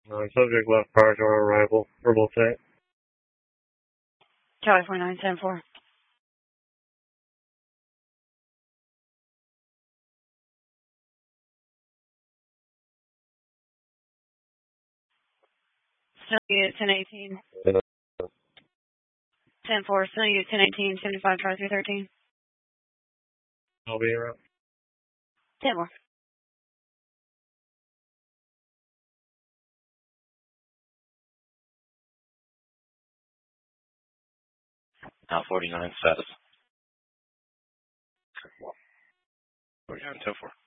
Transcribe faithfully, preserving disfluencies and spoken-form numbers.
Uh, subject left prior to our arrival. Verbal set. Charlie forty-nine, ten four. Still unit ten eighteen. ten four, still unit ten eighteen, seventy-five, try three thirteen. I'll be around. ten four. Now forty-nine status. forty-nine, ten four.